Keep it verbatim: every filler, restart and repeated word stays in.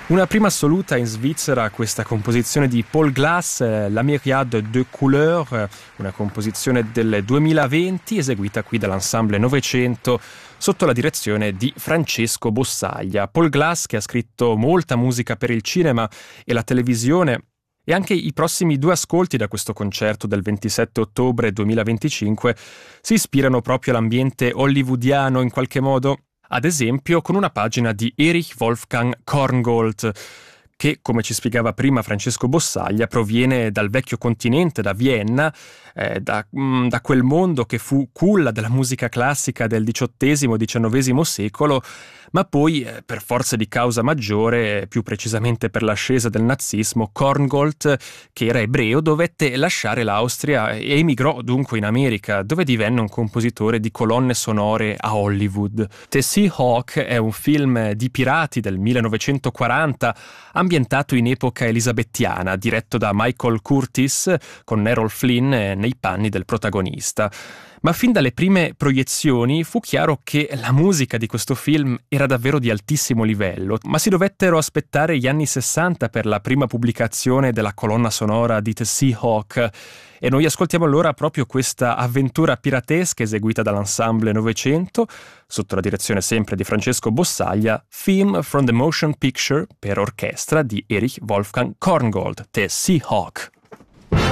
Una prima assoluta in Svizzera questa composizione di Paul Glass, La Myriade de Couleurs, una composizione del duemilaventi eseguita qui dall'Ensemble Novecento sotto la direzione di Francesco Bossaglia. Paul Glass, che ha scritto molta musica per il cinema e la televisione, e anche i prossimi due ascolti da questo concerto del ventisette ottobre duemilaventicinque si ispirano proprio all'ambiente hollywoodiano in qualche modo. Ad esempio con una pagina di Erich Wolfgang Korngold, che, come ci spiegava prima Francesco Bossaglia, proviene dal vecchio continente, da Vienna, eh, da, mh, da quel mondo che fu culla della musica classica del diciottesimo diciannovesimo secolo, ma poi, eh, per forza di causa maggiore, più precisamente per l'ascesa del nazismo, Korngold, che era ebreo, dovette lasciare l'Austria e emigrò dunque in America, dove divenne un compositore di colonne sonore a Hollywood. The Sea Hawk è un film di pirati del millenovecentoquaranta, ambientato in epoca elisabettiana, diretto da Michael Curtis, con Errol Flynn nei panni del protagonista. Ma fin dalle prime proiezioni fu chiaro che la musica di questo film era davvero di altissimo livello, ma si dovettero aspettare gli anni sessanta per la prima pubblicazione della colonna sonora di The Sea Hawk, e noi ascoltiamo allora proprio questa avventura piratesca eseguita dall'Ensemble Novecento, sotto la direzione sempre di Francesco Bossaglia, Theme from the Motion Picture per orchestra di Erich Wolfgang Korngold, The Sea Hawk.